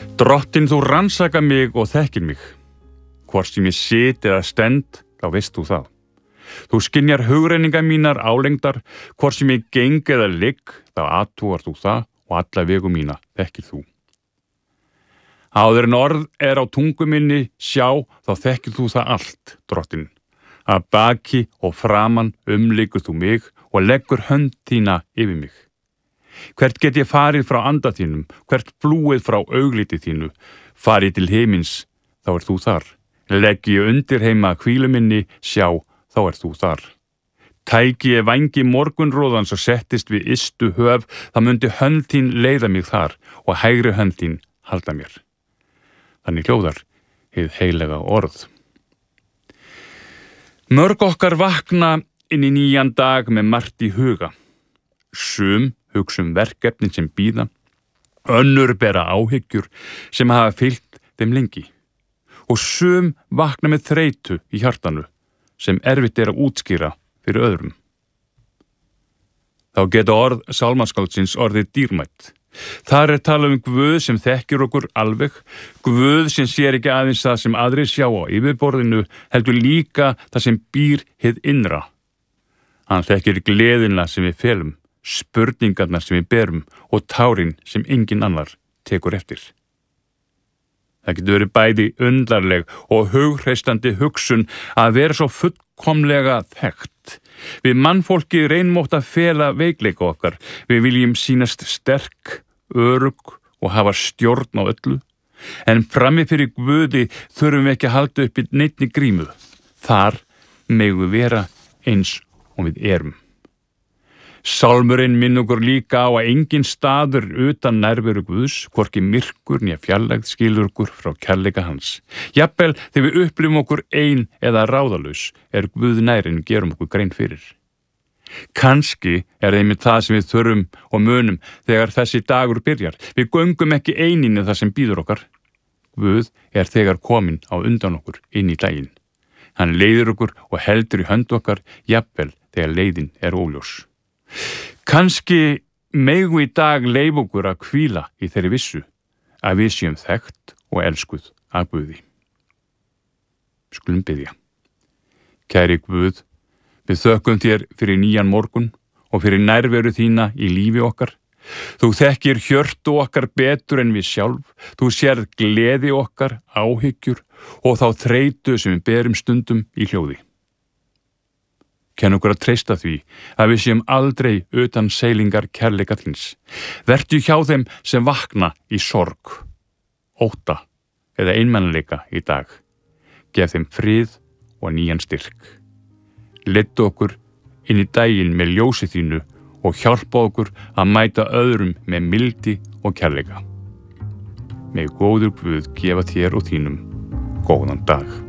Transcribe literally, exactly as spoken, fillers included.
Drottinn, þú rannsaka mig og þekkir mig. Hvort sem ég sit eða stend, þá veist þú það. Þú skynjar hugrenningar mínar álengdar, hvort sem ég geng eða ligg, þá athugar þú það og alla vegu mína þekkir þú. Áður en orð er á tungu minni, sjá, þá þekkir þú það allt, Drottinn. Að baki og framan umlykur þú mig og leggur hönd þína yfir mig. Hvert get ég farið frá anda þínum, hvert flúið frá augliti þínu, farið til himins, þá er þú þar. Legg ég undir heima hvílu minni, sjá, þá er þú þar. Tæki ég vængi morgunróðans og settist við ystu höf, þá myndi hönd þín leiða mig þar og hægri hönd þín halda mér. Þannig hljóðar hið heilaga orð. Mörg okkar vakna inn í nýjan dag með margt í huga. Sum hugsum verkefnin sem bíða, önnur bera áhyggjur sem hafa fylgt þeim lengi. Og sum vakna með þreytu í hjartanu sem erfitt er að útskýra fyrir öðrum. Þá geta orð sálmaskáldsins orðið dýrmætt. Þar er talað um Guð sem þekkir okkur alveg, Guð sem sér ekki aðeins það sem aðrir sjá á yfirborðinu, heldur líka það sem býr hið innra. Hann þekkir gleðina sem við felum, spurningarnar sem við berum og tárin sem engin annar tekur eftir. Það getur verið bæði undarleg og hugreistandi hugsun að vera svo fullkomlega þekkt. Við mannfólki reynum oft að fela veikleika okkar. Við viljum sýnast sterk, örugg og hafa stjórn á öllu. En frammi fyrir Guði þurfum við ekki að halda upp í neinni grímu. Þar megum við vera eins og við erum. Sálmurinn minn okkur líka á að engin staður utan nærveru Guðs, hvorki myrkur né fjarlægð skilur okkur frá kærleika hans. Jafnvel þegar við upplifum okkur ein eða ráðalaus er Guð nær en við gerum okkur grein fyrir. Kannski er einmitt það sem við þurfum og munum þegar þessi dagur byrjar. Við göngum ekki eininu það sem býður okkar. Guð er þegar kominn á undan okkur inn í daginn. Hann leiðir okkur og heldur í hönd okkar, jafnvel þegar leiðin er óljós. Kannski megum í dag leyfa okkur að hvíla í þeirri vissu að við séum þekkt og elskuð af Guði. Skulum biðja. Kæri Guð, við þökkum þér fyrir nýjan morgun og fyrir nærveru þína í lífi okkar. Þú þekkir hjörtu okkar betur en við sjálf. Þú sérð gleði okkar, áhyggjur og þá þreytu sem við berum stundum í hljóði. Kenn okkur að treysta því að við séum aldrei utan seilingar kærleika þíns. Vertu hjá þeim sem vakna í sorg, ótta eða einmannleika í dag. Gef þeim frið og nýjan styrk. Leiddu okkur inn í daginn með ljósi þínu og hjálpa okkur að mæta öðrum með mildi og kærleika. Megi góður Guð gefa þér og þínum góðan dag.